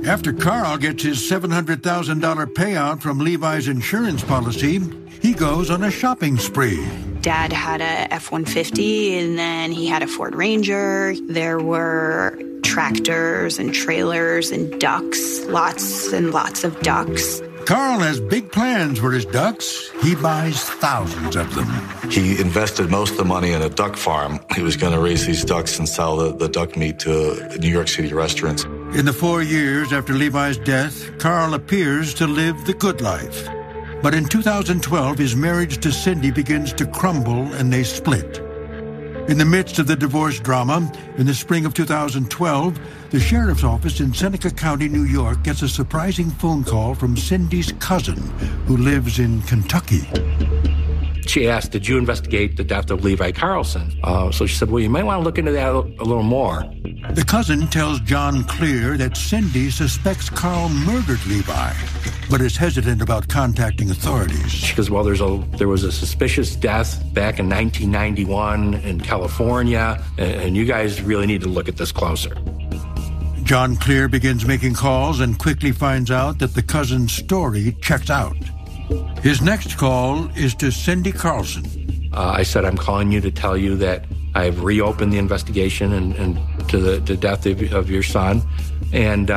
After Carl gets his $700,000 payout from Levi's insurance policy, he goes on a shopping spree. Dad had a F-150, and then he had a Ford Ranger. There were tractors and trailers and ducks, lots and lots of ducks. Carl has big plans for his ducks. He buys thousands of them. He invested most of the money in a duck farm. He was going to raise these ducks and sell the duck meat to New York City restaurants. In the 4 years after Levi's death, Carl appears to live the good life. But in 2012, his marriage to Cindy begins to crumble and they split. In the midst of the divorce drama, in the spring of 2012, the sheriff's office in Seneca County, New York, gets a surprising phone call from Cindy's cousin, who lives in Kentucky. She asked, "Did you investigate the death of Levi Carlson?" So she said, "Well, you might want to look into that a little more." The cousin tells John Clear that Cindy suspects Carl murdered Levi, but is hesitant about contacting authorities. She goes, "Well, there was a suspicious death back in 1991 in California, and you guys really need to look at this closer." John Clear begins making calls and quickly finds out that the cousin's story checks out. His next call is to Cindy Carlson. I said, "I'm calling you to tell you that I've reopened the investigation and to the death of your son." And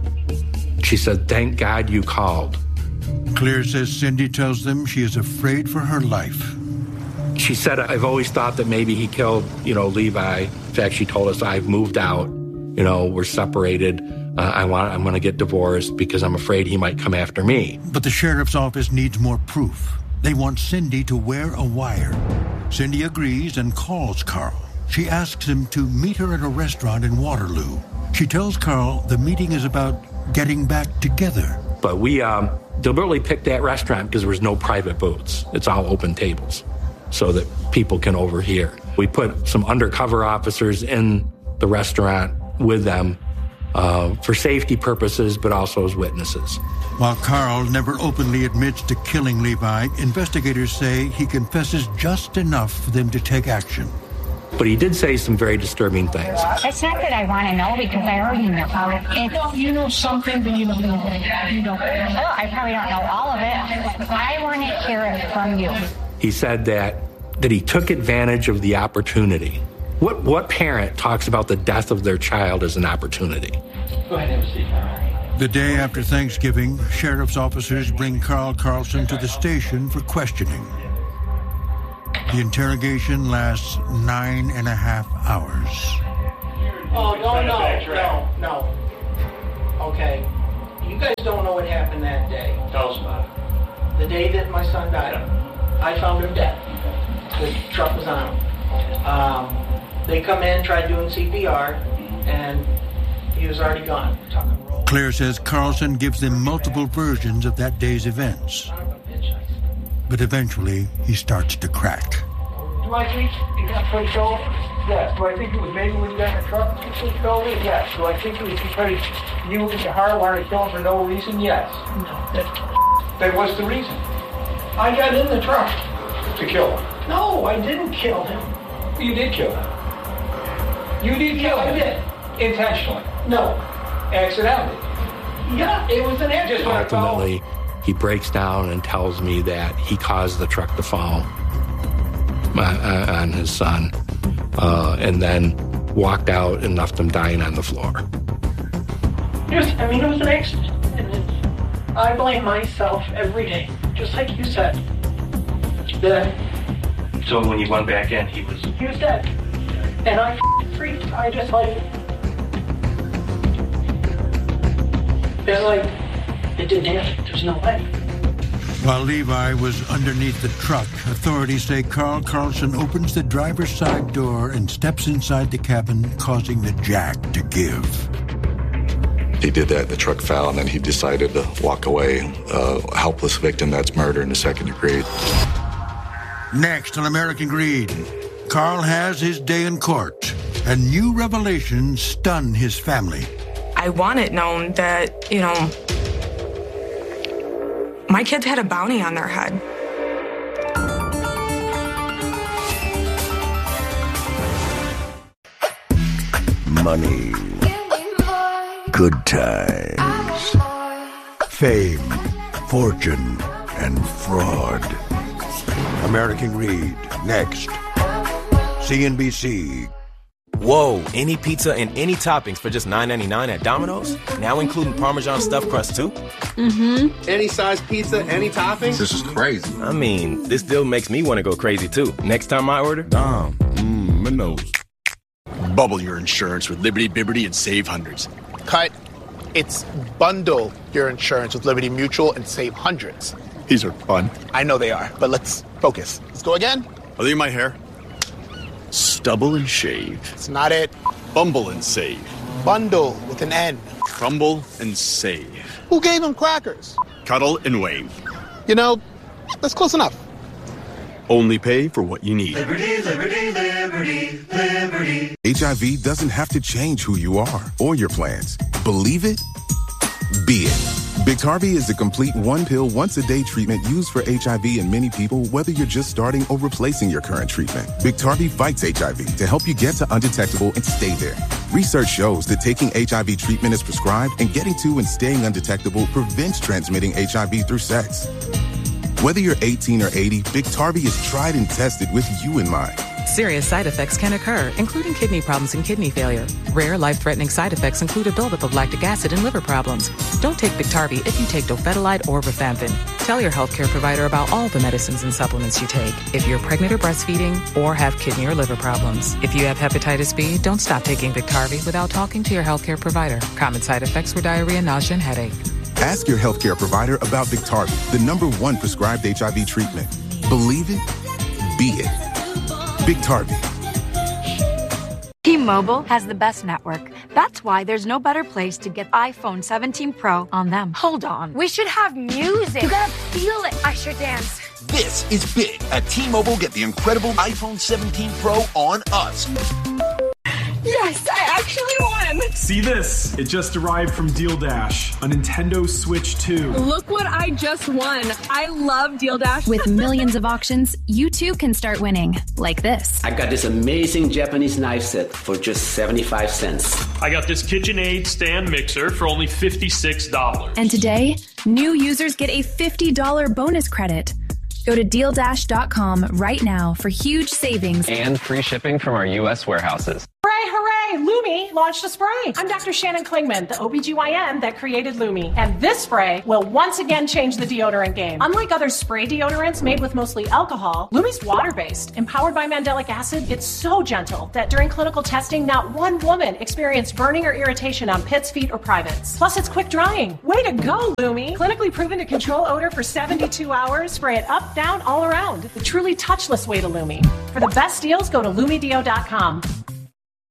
she said, "Thank God you called." Clear says Cindy tells them she is afraid for her life. She said, "I've always thought that maybe he killed, Levi. In fact, she told us, I've moved out. We're separated. I'm going to get divorced because I'm afraid he might come after me." But the sheriff's office needs more proof. They want Cindy to wear a wire. Cindy agrees and calls Carl. She asks him to meet her at a restaurant in Waterloo. She tells Carl the meeting is about getting back together. But we deliberately picked that restaurant because there was no private booths. It's all open tables so that people can overhear. We put some undercover officers in the restaurant with them for safety purposes, but also as witnesses. While Carl never openly admits to killing Levi, investigators say he confesses just enough for them to take action. But he did say some very disturbing things. It's not that I want to know because I already know. You know something that you don't know. Well, I probably don't know all of it, but I want to hear it from you. He said that he took advantage of the opportunity. What parent talks about the death of their child as an opportunity? Go ahead and have a seat. The day after Thanksgiving, sheriff's officers bring Carl Carlson to the station for questioning. The interrogation lasts 9.5 hours. Oh, no. Okay. You guys don't know what happened that day. Tell us about it. The day that my son died. I found him dead. The truck was on him. They come in, tried doing CPR, and he was already gone. Claire says Carlson gives them multiple versions of that day's events. But eventually, he starts to crack. Do I think it got pushed over? Yes. Do I think it was maybe when you got in the truck and pushed over? Yes. Do I think it was because you were getting hard wanted to kill him for no reason? Yes. No. That was the reason. I got in the truck To kill him? No, I didn't kill him. You did kill him. You did kill him? I did. Intentionally? No. Accidentally? Yeah, it was an accident. Ultimately, he breaks down and tells me that he caused the truck to fall on his son, and then walked out and left him dying on the floor. It was an accident. And I blame myself every day, just like you said. So when you went back in, he was dead. And I freaked. I just it didn't happen. There's no way. While Levi was underneath the truck, authorities say Carl Carlson opens the driver's side door and steps inside the cabin, causing the jack to give. He did that, the truck fell, and then he decided to walk away. A helpless victim, that's murder in the second degree. Next on American Greed, Carl has his day in court, and new revelations stun his family. I want it known that, my kids had a bounty on their head. Money. Good times. Fame, fortune, and fraud. American Greed, next. CNBC. Whoa, any pizza and any toppings for just $9.99 at Domino's? Now including Parmesan stuffed crust too? Mm-hmm. Any size pizza, any toppings? This is crazy. I mean, this deal makes me want to go crazy too. Next time I order, Dom, my nose. Bubble your insurance with Liberty Bibbity and save hundreds. Cut. It's bundle your insurance with Liberty Mutual and save hundreds. These are fun. I know they are, but let's focus. Let's go again. Are they in my hair? Stubble and shave. It's not it. Bumble and save. Bundle with an N. Crumble and save. Who gave him crackers? Cuddle and wave. You know, that's close enough. Only pay for what you need. Liberty, liberty, liberty, liberty. HIV doesn't have to change who you are or your plans. Believe it? Be it. Biktarvy is a complete one-pill, once-a-day treatment used for HIV in many people, whether you're just starting or replacing your current treatment. Biktarvy fights HIV to help you get to undetectable and stay there. Research shows that taking HIV treatment as prescribed and getting to and staying undetectable prevents transmitting HIV through sex. Whether you're 18 or 80, Biktarvy is tried and tested with you in mind. Serious side effects can occur, including kidney problems and kidney failure. Rare, life-threatening side effects include a buildup of lactic acid and liver problems. Don't take Biktarvy if you take dofetilide or rifampin. Tell your healthcare provider about all the medicines and supplements you take. If you're pregnant or breastfeeding or have kidney or liver problems. If you have hepatitis B, don't stop taking Biktarvy without talking to your healthcare provider. Common side effects were diarrhea, nausea, and headache. Ask your healthcare provider about Biktarvy, the #1 prescribed HIV treatment. Believe it? Be it. Biktarvy. T-Mobile has the best network. That's why there's no better place to get iPhone 17 Pro on them. Hold on. We should have music. You gotta feel it. I should dance. This is big. At T-Mobile, get the incredible iPhone 17 Pro on us. Yes, I actually won! See this? It just arrived from Deal Dash, a Nintendo Switch 2. Look what I just won. I love Deal Dash. With millions of auctions, you too can start winning. Like this. I got this amazing Japanese knife set for just 75 cents. I got this KitchenAid stand mixer for only $56. And today, new users get a $50 bonus credit. Go to DealDash.com right now for huge savings. And free shipping from our U.S. warehouses. Hooray, hooray! Lumi launched a spray. I'm Dr. Shannon Klingman, the OBGYN that created Lumi. And this spray will once again change the deodorant game. Unlike other spray deodorants made with mostly alcohol, Lumi's water-based, empowered by mandelic acid. It's so gentle that during clinical testing, not one woman experienced burning or irritation on pits, feet, or privates. Plus, it's quick drying. Way to go, Lumi! Clinically proven to control odor for 72 hours. Spray it up, down, all around. The truly touchless way to Lumi. For the best deals, go to LumiDeo.com.